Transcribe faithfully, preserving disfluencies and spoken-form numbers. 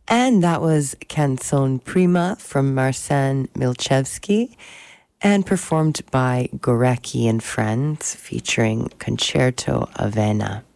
And that was Canzone Prima from Marcin Milchevsky and performed by Gorecki and Friends featuring Concerto Avena.